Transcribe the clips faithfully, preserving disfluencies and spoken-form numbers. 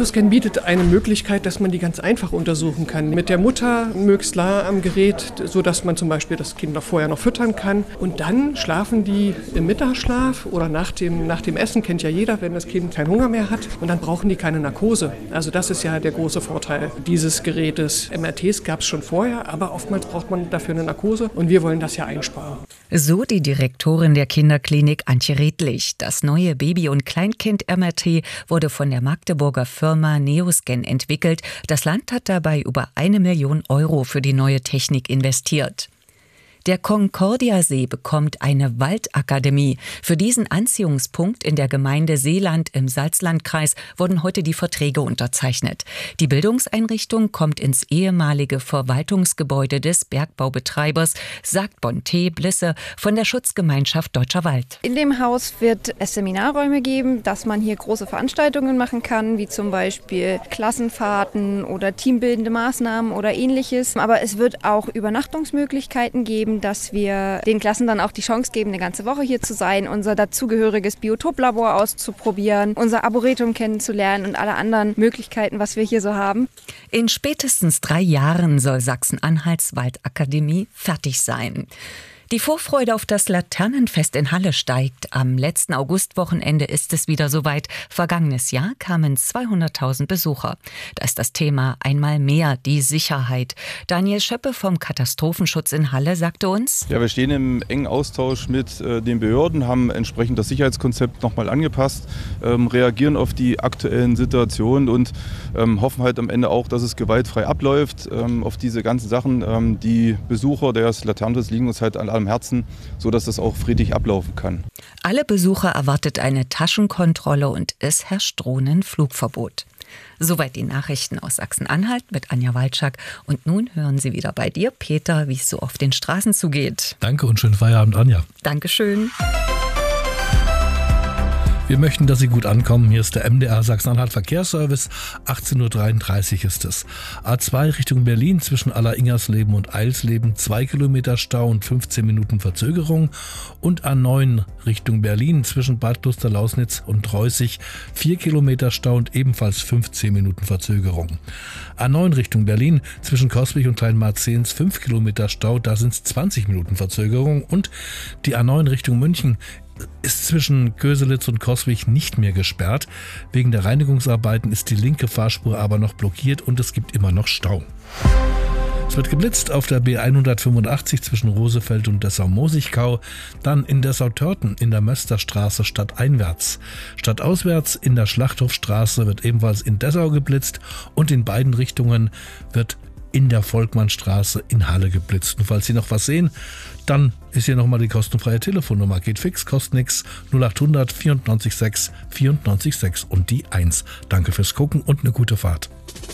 Neoscan bietet eine Möglichkeit, dass man die ganz einfach untersuchen kann. Mit der Mutter möglichst nah am Gerät, sodass man zum Beispiel das Kind noch vorher noch füttern kann. Und dann schlafen die im Mittagsschlaf oder nach dem, nach dem Essen, kennt ja jeder, wenn das Kind keinen Hunger mehr hat. Und dann brauchen die keine Narkose. Also das ist ja der große Vorteil dieses Gerätes. M R Ts gab es schon vorher, aber oftmals braucht man dafür eine Narkose. Und wir wollen das ja einsparen. So die Direktorin der Kinderklinik Antje Redlich. Das neue Baby- und Kleinkind-M R T wurde von der Magdeburger Firma Neoscan entwickelt. Das Land hat dabei über eine Million Euro für die neue Technik investiert. Der Concordia-See bekommt eine Waldakademie. Für diesen Anziehungspunkt in der Gemeinde Seeland im Salzlandkreis wurden heute die Verträge unterzeichnet. Die Bildungseinrichtung kommt ins ehemalige Verwaltungsgebäude des Bergbaubetreibers, sagt Bonte Blisse von der Schutzgemeinschaft Deutscher Wald. In dem Haus wird es Seminarräume geben, dass man hier große Veranstaltungen machen kann, wie zum Beispiel Klassenfahrten oder teambildende Maßnahmen oder ähnliches. Aber es wird auch Übernachtungsmöglichkeiten geben, dass wir den Klassen dann auch die Chance geben, eine ganze Woche hier zu sein, unser dazugehöriges Biotoplabor auszuprobieren, unser Arboretum kennenzulernen und alle anderen Möglichkeiten, was wir hier so haben. In spätestens drei Jahren soll Sachsen-Anhalts Waldakademie fertig sein. Die Vorfreude auf das Laternenfest in Halle steigt. Am letzten Augustwochenende ist es wieder soweit. Vergangenes Jahr kamen zweihunderttausend Besucher. Da ist das Thema einmal mehr die Sicherheit. Daniel Schöppe vom Katastrophenschutz in Halle sagte uns: Ja, wir stehen im engen Austausch mit äh, den Behörden, haben entsprechend das Sicherheitskonzept nochmal angepasst, ähm, reagieren auf die aktuellen Situationen und ähm, hoffen halt am Ende auch, dass es gewaltfrei abläuft. Ähm, auf diese ganzen Sachen, ähm, die Besucher des Laternenfests liegen uns halt an am Herzen, sodass das auch friedlich ablaufen kann. Alle Besucher erwartet eine Taschenkontrolle und es herrscht Drohnenflugverbot. Soweit die Nachrichten aus Sachsen-Anhalt mit Anja Walczak. Und nun hören Sie wieder bei dir, Peter, wie es so auf den Straßen zugeht. Danke und schönen Feierabend, Anja. Dankeschön. Wir möchten, dass Sie gut ankommen. Hier ist der M D R Sachsen-Anhalt Verkehrsservice. achtzehn Uhr dreiunddreißig ist es. A zwei Richtung Berlin zwischen Aller-Ingersleben und Eilsleben zwei Kilometer Stau und fünfzehn Minuten Verzögerung. Und A neun Richtung Berlin zwischen Bad Klosterlausnitz und Reußig vier Kilometer Stau und ebenfalls fünfzehn Minuten Verzögerung. A neun Richtung Berlin zwischen Coswig und Kleinmarzehns fünf Kilometer Stau, da sind es zwanzig Minuten Verzögerung. Und die A neun Richtung München ist zwischen Köselitz und Coswig nicht mehr gesperrt. Wegen der Reinigungsarbeiten ist die linke Fahrspur aber noch blockiert und es gibt immer noch Stau. Es wird geblitzt auf der B hundertfünfundachtzig zwischen Rosefeld und Dessau-Mosigkau, dann in Dessau-Törten in der Mösterstraße stadteinwärts. Stadtauswärts in der Schlachthofstraße wird ebenfalls in Dessau geblitzt und in beiden Richtungen wird in der Volkmannstraße in Halle geblitzt. Und falls Sie noch was sehen, dann ist hier nochmal die kostenfreie Telefonnummer. Geht fix, kostet nix. null achthundert vierundneunzig sechs vierundneunzig sechs und die eins. Danke fürs Gucken und eine gute Fahrt.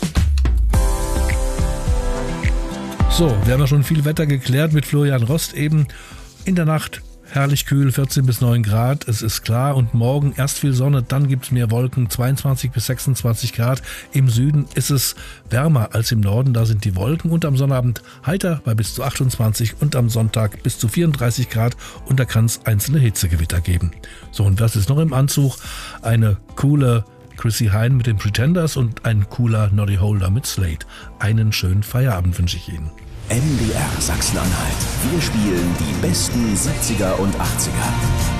So, wir haben ja schon viel Wetter geklärt mit Florian Rost eben. In der Nacht herrlich kühl, vierzehn bis neun Grad, es ist klar und morgen erst viel Sonne, dann gibt es mehr Wolken, zweiundzwanzig bis sechsundzwanzig Grad. Im Süden ist es wärmer als im Norden, da sind die Wolken und am Sonnabend heiter bei bis zu achtundzwanzig und am Sonntag bis zu vierunddreißig Grad und da kann es einzelne Hitzegewitter geben. So, und was ist noch im Anzug? Eine coole Chrissy Hine mit den Pretenders und ein cooler Noddy Holder mit Slade. Einen schönen Feierabend wünsche ich Ihnen. M D R Sachsen-Anhalt. Wir spielen die besten siebziger und achtziger.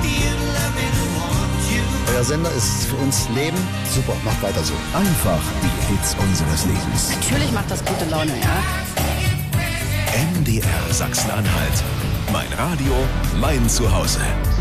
Euer Sender ist für uns Leben. Super, macht weiter so. Einfach die Hits unseres Lebens. Natürlich macht das gute Laune, ja. M D R Sachsen-Anhalt. Mein Radio, mein Zuhause.